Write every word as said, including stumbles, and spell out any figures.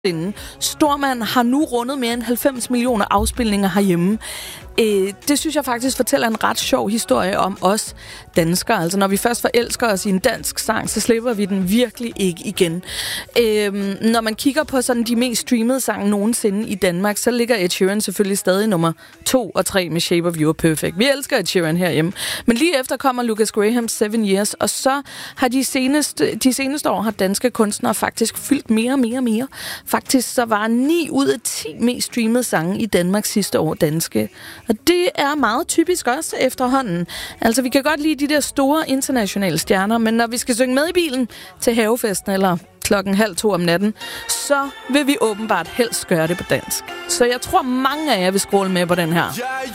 Stormand har nu rundet mere end halvfems millioner afspilninger herhjemme. Øh, det synes jeg faktisk fortæller en ret sjov historie om os danskere. Altså når vi først forelsker os i en dansk sang, så slipper vi den virkelig ikke igen. Øh, når man kigger på sådan de mest streamede sange nogensinde i Danmark, så ligger Ed Sheeran selvfølgelig stadig nummer to og tre med Shape of You er Perfect. Vi elsker Ed Sheeran herhjemme. Men lige efter kommer Lucas Grahams Seven Years, og så har de seneste, de seneste år har danske kunstnere faktisk fyldt mere og mere og mere. Faktisk så var ni ud af ti mest streamede sange i Danmark sidste år danske. Og det er meget typisk også efterhånden. Altså, vi kan godt lide de der store internationale stjerner, men når vi skal synge med i bilen til havefesten eller klokken halv to om natten, så vil vi åbenbart helst gøre det på dansk. Så jeg tror, mange af jer vil scrolle med på den her.